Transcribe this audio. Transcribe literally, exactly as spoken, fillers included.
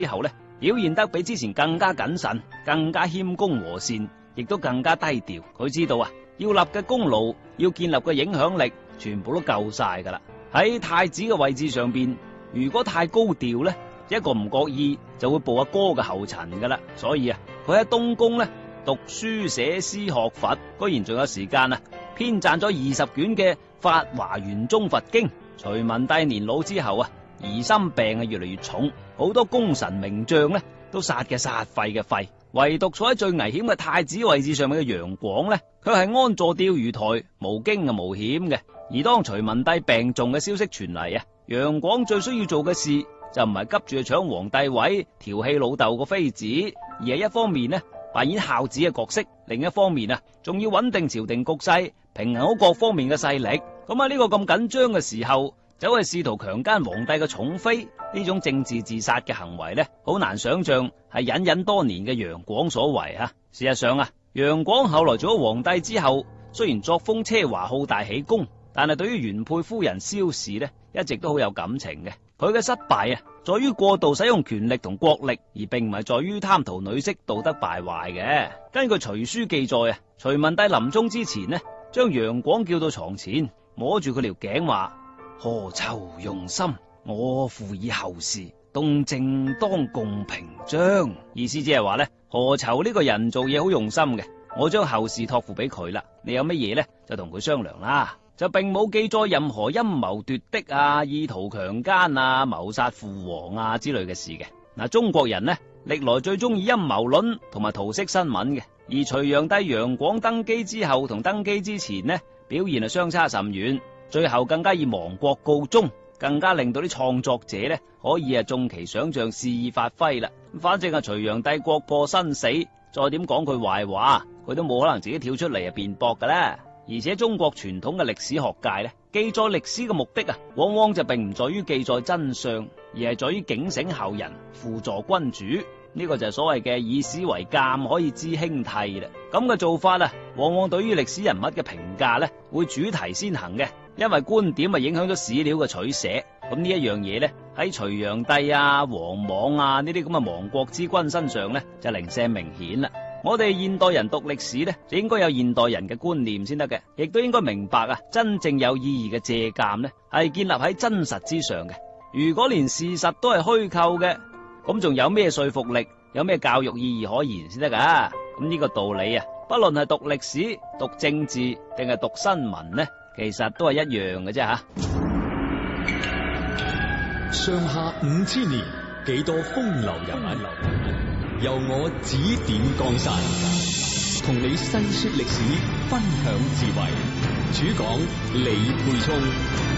之後咧，表現得比之前更加謹慎，更加謙恭和善，亦都更加低調。佢知道啊，要立嘅功勞，要建立嘅影響力，全部都夠晒噶啦。喺太子嘅位置上邊，如果太高調咧，一個唔覺意就會步阿哥嘅後塵噶啦。所以啊，佢喺東宮咧讀書寫詩學佛，居然仲有時間啊編撰咗二十卷嘅《法華圓宗佛經》。隋文帝年老之後啊，疑心病啊越嚟越重，好多功臣名將咧都殺嘅殺，廢嘅廢，唯獨坐喺最危險嘅太子位置上面嘅楊廣咧，佢係安坐釣魚台，無驚啊無險嘅。而當隋文帝病重嘅消息傳嚟啊，楊廣最需要做嘅事就唔係急住去搶皇帝位，調戲老豆個妃子，而係一方面呢扮演孝子嘅角色，另一方面啊仲要穩定朝廷局勢，平衡好各方面嘅勢力。咁喺呢個咁緊張嘅時候，走去試圖強姦皇帝嘅寵妃，呢種政治自殺嘅行為呢，好難想象係隱忍多年嘅楊廣所為啊。事實上啊，楊廣後來做咗皇帝之後，雖然作風奢華好大喜功，但係對於原配夫人蕭氏呢，一直都好有感情嘅。佢嘅失敗啊，在於過度使用權力同國力，而並唔係在於貪圖女色道德敗壞嘅。根據隋書記載啊，隋文帝臨終之前呢，將楊廣叫到床前，摸住佢條頸話：何囚用心，我負以後事，動靜當共平章。意思即係話咧，何囚呢個人做嘢好用心嘅，我將後事託付俾佢啦。你有乜嘢咧，就同佢商量啦。就並冇記載任何陰謀奪嫡啊、意圖強姦啊、謀殺父皇啊之類嘅事嘅。嗱，中國人呢，歷來最中意陰謀論同埋桃色新聞嘅，而隋煬帝楊廣登基之後同登基之前呢，表現係相差甚遠，最後更加以亡國告終，更加令到啲創作者呢可以啊縱其想象，肆意發揮啦。反正啊隋煬帝國破生死，再點講佢壞話，佢都冇可能自己跳出嚟啊辯駁噶啦。而且中國傳統嘅歷史學界咧，記載歷史嘅目的啊，往往就並唔在於記載真相，而係在於警醒後人，輔助君主。呢、這個就係所謂嘅以史為鑑，可以知興替啦。咁嘅做法啊，往往對於歷史人物嘅評價咧，會主題先行嘅，因為觀點啊影響咗史料嘅取捨。咁呢一樣嘢咧，喺隋煬帝啊、王莽啊呢啲咁嘅亡國之君身上咧，就零舍明顯啦。我哋現代人讀歷史咧，就應該有現代人嘅觀念先得嘅，亦都應該明白啊，真正有意義嘅借鑒咧，係建立喺真實之上嘅。如果連事實都係虛構嘅，咁仲有咩說服力，有咩教育意義可言先得噶？咁呢個道理啊，不論係讀歷史、讀政治定係讀新聞呢，其實都係一樣嘅啫吓。 上下五千年，幾多風流人物，由我指點江山，同你細說歷史，分享智慧。主講李沛聰。